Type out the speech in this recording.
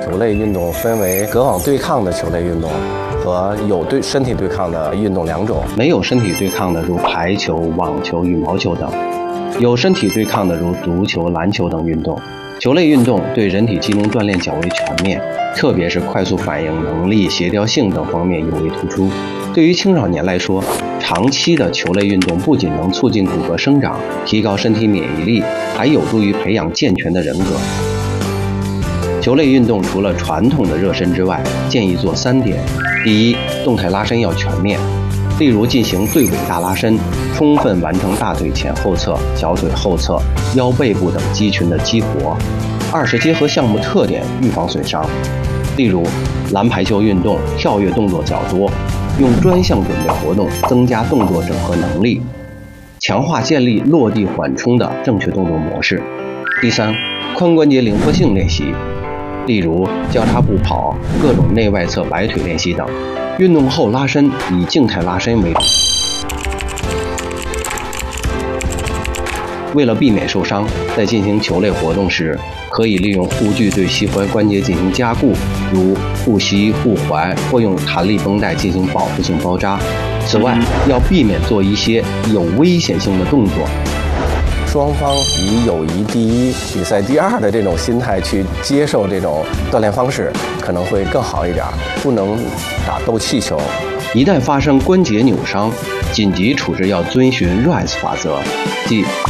球类运动分为隔网对抗的球类运动和有身体对抗的运动两种。没有身体对抗的，如排球、网球、羽毛球等；有身体对抗的，如足球、篮球等运动。球类运动对人体机能锻炼较为全面，特别是快速反应能力、协调性等方面尤为突出。对于青少年来说，长期的球类运动不仅能促进骨骼生长，提高身体免疫力，还有助于培养健全的人格。球类运动除了传统的热身之外，建议做3点：第一，动态拉伸要全面，例如进行对尾大拉伸，充分完成大腿前后侧、小腿后侧、腰背部等肌群的激活。二是结合项目特点，预防损伤，例如篮排球运动跳跃动作较多，用专项准备活动增加动作整合能力，强化建立落地缓冲的正确动作模式。第三，髋关节灵活性练习，例如交叉步跑、各种内外侧摆腿练习等。运动后拉伸以静态拉伸为主。为了避免受伤，在进行球类活动时，可以利用护具对膝踝关节进行加固，如护膝、护踝，或用弹力绷带进行保护性包扎。此外，要避免做一些有危险性的动作。双方以友谊第一、比赛第二的这种心态去接受这种锻炼方式，可能会更好一点。不能打斗气球。一旦发生关节扭伤，紧急处置要遵循 RICE 法则，即